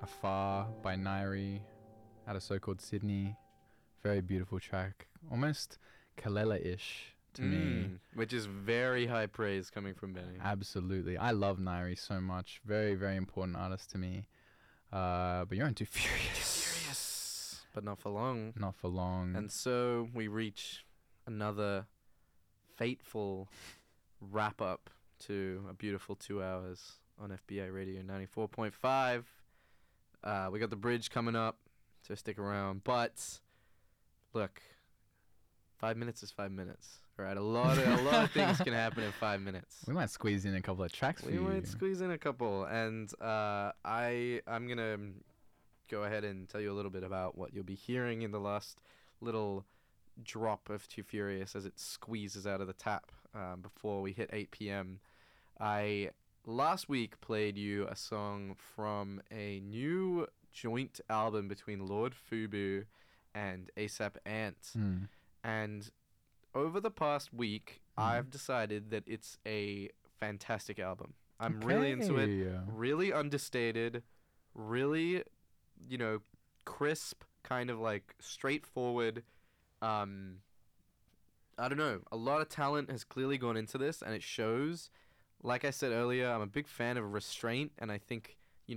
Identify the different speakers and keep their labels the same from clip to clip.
Speaker 1: Afar by Nairi out of so-called Sydney. Very beautiful track. Almost Kalela-ish to me.
Speaker 2: Which is very high praise coming from Benny.
Speaker 1: Absolutely. I love Nairi so much. Very, very important artist to me. But you're into Furious.
Speaker 2: But not for long.
Speaker 1: Not for long.
Speaker 2: And so we reach another fateful wrap-up to a beautiful 2 hours on FBI Radio 94.5. We got the bridge coming up, so stick around. But look, 5 minutes is 5 minutes. All right, a lot of things can happen in 5 minutes.
Speaker 1: We might squeeze in a couple of tracks for you.
Speaker 2: We might squeeze in a couple, and I'm gonna go ahead and tell you a little bit about what you'll be hearing in the last little drop of Too Furious as it squeezes out of the tap before we hit 8 p.m. I last week played you a song from a new joint album between Lord Fubu and ASAP Ant. And over the past week, I've decided that it's a fantastic album. I'm really into it. Really understated. Really, crisp, kind of like straightforward. I don't know. A lot of talent has clearly gone into this, and it shows. Like I said earlier, I'm a big fan of restraint, and I think,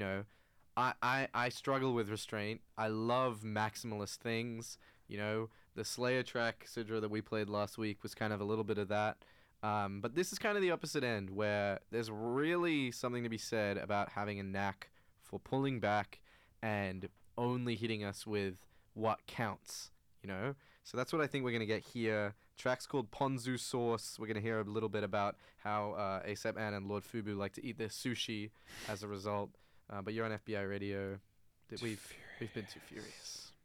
Speaker 2: I struggle with restraint. I love maximalist things. The Slayer track, Sidra, that we played last week was kind of a little bit of that. But this is kind of the opposite end, where there's really something to be said about having a knack for pulling back and only hitting us with what counts, So that's what I think we're going to get here. Track's called Ponzu Sauce. We're going to hear a little bit about how A$AP Ant and Lord Fubu like to eat their sushi as a result. But you're on FBI Radio. We've been Too Furious.